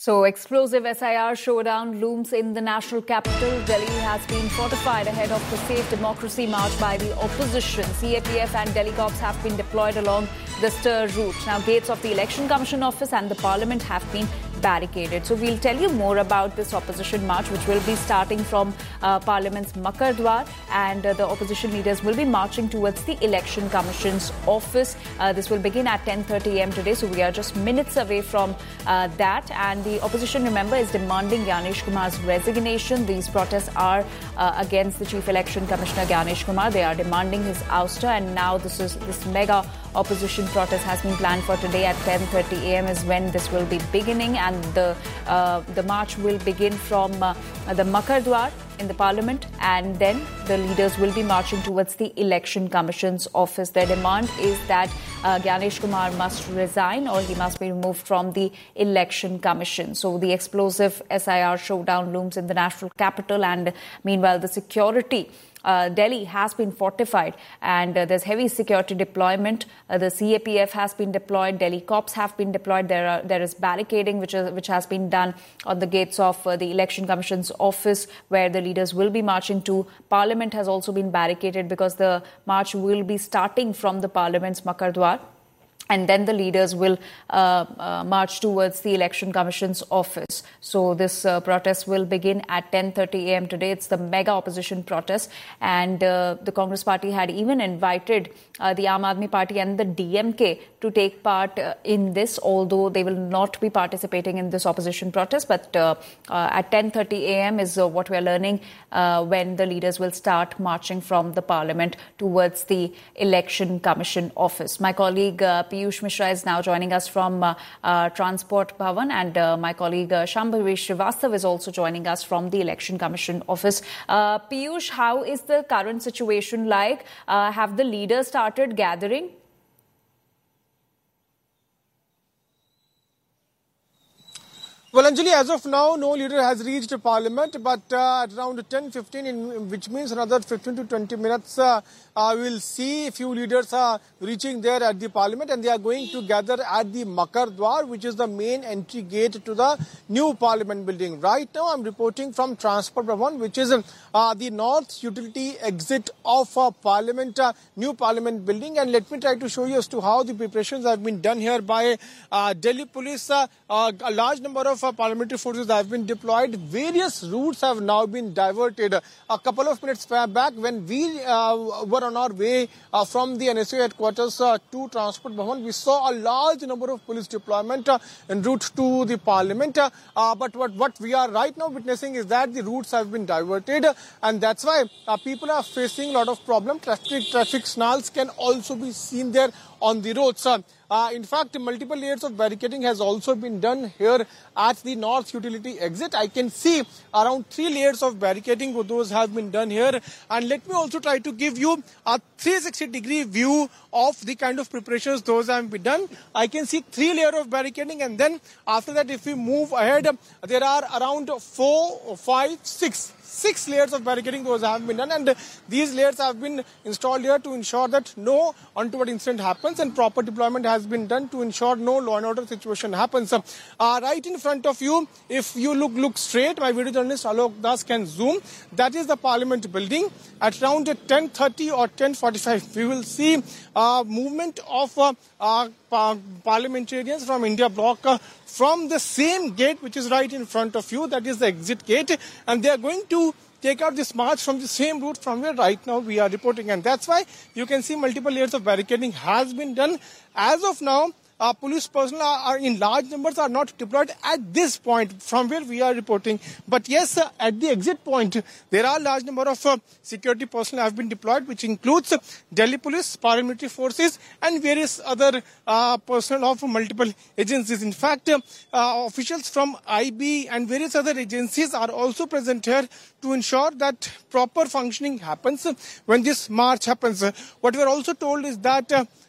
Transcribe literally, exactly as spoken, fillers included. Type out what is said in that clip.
So, explosive S I R showdown looms in the national capital. Delhi has been fortified ahead of the Safe Democracy March by the opposition. C A P F and Delhi Cops have been deployed along the Stir route. Now, gates of the Election Commission office and the Parliament have been barricaded. So, we'll tell you more about this opposition march, which will be starting from uh, Parliament's Makar Dwar, and uh, the opposition leaders will be marching towards the Election Commission's office. Uh, this will begin at ten thirty a m today, so we are just minutes away from uh, that. And the opposition, remember, is demanding Gyanesh Kumar's resignation. These protests are uh, against the Chief Election Commissioner Gyanesh Kumar. They are demanding his ouster, and now this is this mega opposition protest has been planned for today at ten thirty a m is when this will be beginning, and the uh, the march will begin from uh, the Makar Dwar in the Parliament, and then the leaders will be marching towards the Election Commission's office. Their demand is that uh, Gyanesh Kumar must resign or he must be removed from the Election Commission. So the explosive S I R showdown looms in the national capital, and meanwhile the security Uh, Delhi has been fortified, and uh, there's heavy security deployment. Uh, the C A P F has been deployed. Delhi cops have been deployed. There are, there is barricading which is, which has been done on the gates of uh, the Election Commission's office, where the leaders will be marching to. Parliament has also been barricaded because the march will be starting from the Parliament's Makar Dwar, and then the leaders will uh, uh, march towards the Election Commission's office. So this uh, protest will begin at ten thirty a m today. It's the mega opposition protest, and uh, the Congress party had even invited uh, the Aam Aadmi Party and the D M K to take part uh, in this, although they will not be participating in this opposition protest. But uh, uh, at ten thirty a m is uh, what we are learning uh, when the leaders will start marching from the Parliament towards the Election Commission office. My colleague uh, Piyush Mishra is now joining us from uh, uh, Transport Bhavan, and uh, my colleague uh, Shambhavi Srivastav is also joining us from the Election Commission office. Uh, Piyush, how is the current situation like? Uh, have the leaders started gathering? Well, Anjali, as of now, no leader has reached Parliament, but uh, at around ten fifteen, in, which means another fifteen to twenty minutes, uh, uh, we'll see a few leaders are reaching there at the Parliament, and they are going to gather at the Makar Dwar, which is the main entry gate to the new Parliament building. Right now, I'm reporting from Transport Bhavan, which is uh, the north utility exit of uh, Parliament, uh, new Parliament building. And let me try to show you as to how the preparations have been done here by uh, Delhi Police. Uh, uh, a large number of Uh, parliamentary forces have been deployed. Various routes have now been diverted. A couple of minutes back, when we uh, were on our way uh, from the N S U headquarters uh, to Transport Bhavan, we saw a large number of police deployment uh, en route to the Parliament. Uh, but what, what we are right now witnessing is that the routes have been diverted, and that's why uh, people are facing a lot of problems. Traffic, traffic snarls can also be seen there on the roads. Uh, Uh, in fact, multiple layers of barricading has also been done here at the North Utility exit. I can see around three layers of barricading, those have been done here. And let me also try to give you a three sixty degree view of the kind of preparations those have been done. I can see three layers of barricading, and then after that, if we move ahead, there are around four, five, six. Six layers of barricading those have been done, and these layers have been installed here to ensure that no untoward incident happens, and proper deployment has been done to ensure no law and order situation happens. Uh, right in front of you, if you look look straight, my video journalist Alok Das can zoom. That is the Parliament building. At around ten thirty or ten forty-five, we will see uh, movement of uh, uh, par parliamentarians from India bloc uh, from the same gate which is right in front of you. That is the exit gate, and they are going to take out this march from the same route from where right now we are reporting, and that's why you can see multiple layers of barricading has been done. As of now, Uh, police personnel are, are in large numbers are not deployed at this point from where we are reporting. But yes, uh, at the exit point, there are large number of uh, security personnel have been deployed, which includes uh, Delhi Police, paramilitary forces, and various other uh, personnel of multiple agencies. In fact, uh, uh, officials from I B and various other agencies are also present here to ensure that proper functioning happens when this march happens. What we are also told is that uh,